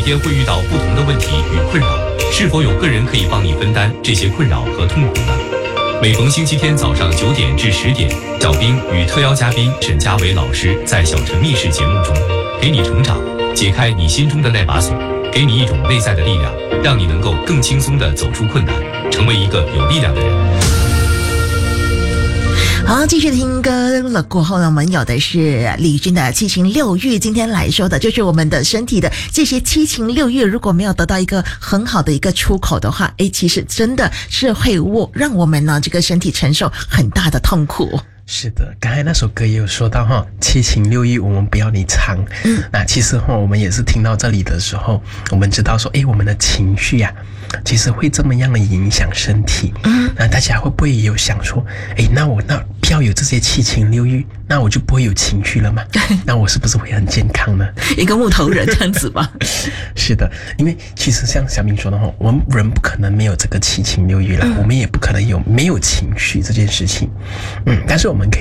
天会遇到不同的问题与困扰，是否有个人可以帮你分担这些困扰和痛苦呢？每逢星期天早上9点至10点，小兵与特邀嘉宾沈佳伟老师在小陈密室节目中，陪你成长，解开你心中的那把锁，给你一种内在的力量，让你能够更轻松地走出困难，成为一个有力量的人。 好，继续听歌了过后呢，我们有的是李军的七情六欲。今天来说的就是我们的身体的这些七情六欲，如果没有得到一个很好的一个出口的话，其实真的是会让我们呢这个身体承受很大的痛苦。 是的，刚才那首歌也有说到哈，七情六欲我们不要你藏。那其实我们也是听到这里的时候，我们知道说，我们的情绪啊，其实会这么样的影响身体。那大家会不会有想说，那不要有这些七情六欲，那我就不会有情绪了吗？那我是不是会很健康呢？ 一个木头人这样子吧。 是的，因为其实像小明说的我们人不可能没有这个七情六欲了，我们也不可能没有情绪这件事情。但是我们可以